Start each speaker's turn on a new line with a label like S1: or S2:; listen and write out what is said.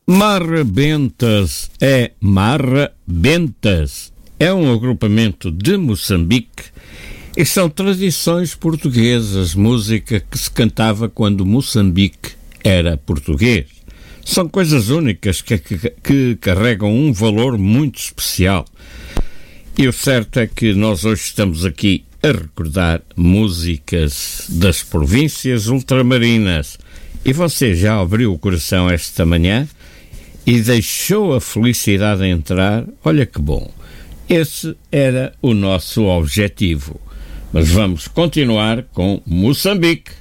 S1: Marrebentas é um agrupamento de Moçambique e são tradições portuguesas, música que se cantava quando Moçambique era português. São coisas únicas que carregam um valor muito especial. E o certo é que nós hoje estamos aqui a recordar músicas das províncias ultramarinas. E você já abriu o coração esta manhã e deixou a felicidade entrar? Olha que bom. Esse era o nosso objetivo. Mas vamos continuar com Moçambique.